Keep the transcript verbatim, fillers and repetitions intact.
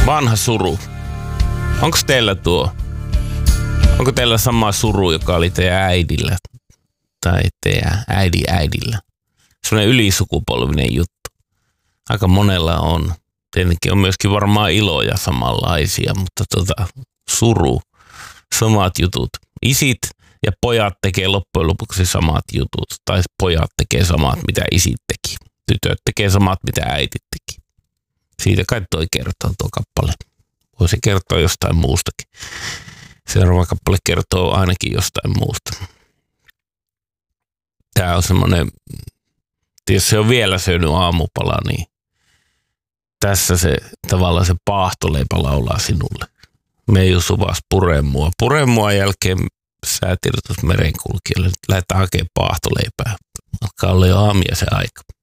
Vanha suru. Onko teillä tuo? Onko teillä sama suru, joka oli teidän äidillä? Tai teidän äidin äidillä? Sellainen ylisukupolvinen juttu. Aika monella on. Tietenkin on myöskin varmaan iloja samanlaisia, mutta tota, suru, samat jutut. Isit ja pojat tekee loppujen lopuksi samat jutut. Tai pojat tekee samat, mitä isit teki. Tytöt tekee samat, mitä äitit teki. Siitä kai toi kertoo tuo kappale. Voisi kertoa jostain muustakin. Seuraava kappale kertoo ainakin jostain muusta. Tää on semmonen, jos se on vielä syönyt aamupala, niin tässä se tavallaan se paahtoleipä laulaa sinulle. Meiju suvas pure mua. Pure mua jälkeen säätirtus merenkulkijalle. Lähdetään hakemaan paahtoleipää. Alkaa olla jo aamia se aika.